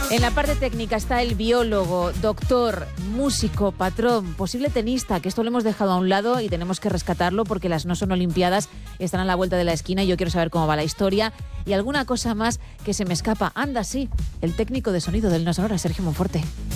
En la parte técnica está el biólogo, doctor, músico, patrón, posible tenista, que esto lo hemos dejado a un lado y tenemos que rescatarlo porque las no son olimpiadas están a la vuelta de la esquina y yo quiero saber cómo va la historia y alguna cosa más que se me escapa. Anda, sí, el técnico de sonido del No Sonora, Sergio Monforte.